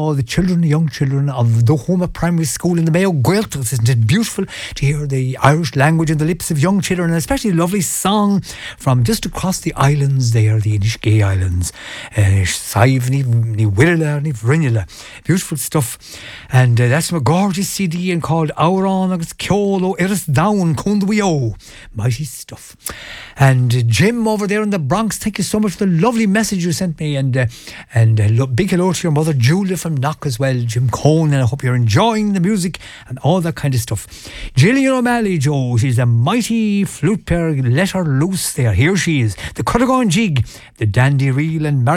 all the children, the young children of the Homa Primary School in the Mayo Gaeltacht. Isn't it beautiful to hear the Irish language in the lips of young children, and especially a lovely song from just across the islands there, the Inishgay Islands. Saiv ni Wirrila ni Vrinila. Beautiful stuff. And that's from a gorgeous CD and called Auron agus Ciolo Iris Down Kundwio. Mighty stuff. And Jim over there in the Bronx, thank you so much for the lovely message you sent me, and big hello to your mother Julia from Knock as well, Jim Cohn, and I hope you're enjoying the music and all that kind of stuff. Gillian O'Malley, Joe, she's a mighty flute player, let her loose there. Here she is, the Crudagon Jig, the Dandy Reel, and